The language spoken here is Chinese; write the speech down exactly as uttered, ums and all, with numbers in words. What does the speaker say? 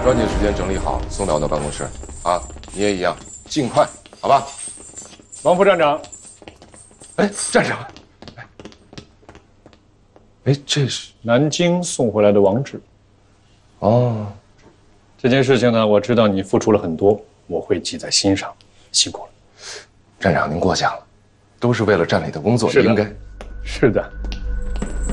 抓紧时间整理好，送到我的办公室。啊，你也一样，尽快，好吧？ 王副站长， 哎，站长，哎，哎，这是南京送回来的网址。 哦， 这件事情呢，我知道你付出了很多，我会记在心上，辛苦了。 站长您过奖了，都是为了站里的工作， 是的应该。 是的。